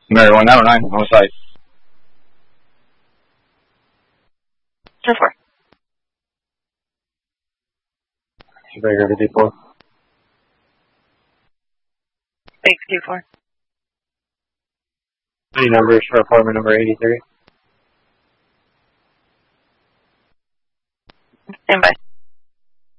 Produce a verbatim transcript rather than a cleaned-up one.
Mary one nine oh nine, on site. ten four. Surveyor to D four. Thanks, D four. Any numbers for apartment number eighty-three? Stand by.